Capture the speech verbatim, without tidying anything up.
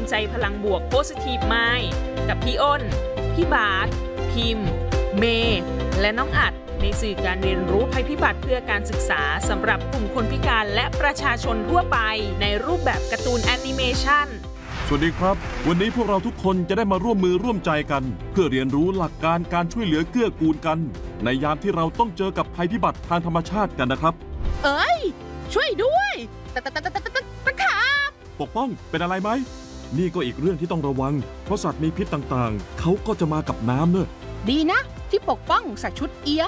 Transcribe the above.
ใจพลังบวก Positive Mind กับพี่อ้น พี่บาสพิมพ์ เมย์และน้องอัดในสื่อการเรียนรู้ภัยพิบัติเพื่อการศึกษาสำหรับกลุ่มคนพิการและประชาชนทั่วไปในรูปแบบการ์ตูนแอนิเมชันสวัสดีครับวันนี้พวกเราทุกคนจะได้มาร่วมมือร่วมใจกันเพื่อเรียนรู้หลักการการช่วยเหลือเกื้อกูลกันในยามที่เราต้องเจอกับภัยพิบัติทางธรรมชาติกันนะครับเอ้ยช่วยด้วยตะตะตะตะตะตะตะขาบปกป้องเป็นอะไรไหมนี่ก็อีกเรื่องที่ต้องระวังเพราะสัตว์มีพิษต่างๆเขาก็จะมากับน้ำเนอะดีนะที่ปกป้องใส่ชุดเอี้ยม